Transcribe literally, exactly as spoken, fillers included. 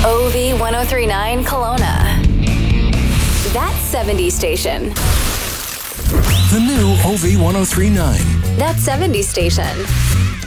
O V ten thirty-nine Kelowna. That seventies station. The new O V ten thirty-nine. That seventies station.